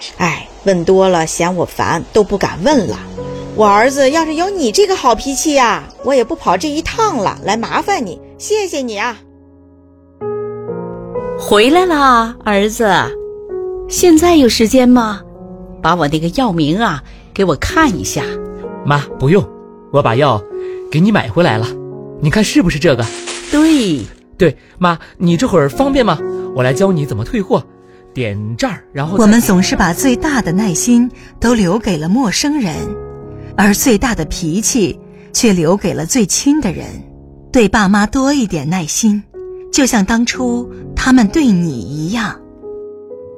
哎，问多了嫌我烦，都不敢问了。我儿子要是有你这个好脾气呀，我也不跑这一趟了，来麻烦你，谢谢你啊。 回来啦，儿子，现在有时间吗？把我那个药名啊给我看一下。 妈，不用，我把药给你买回来了，你看是不是这个？ 对， 妈，你这会儿方便吗？我来教你怎么退货，点这儿，然后我们总是把最大的耐心都留给了陌生人，而最大的脾气却留给了最亲的人。对爸妈多一点耐心，就像当初他们对你一样。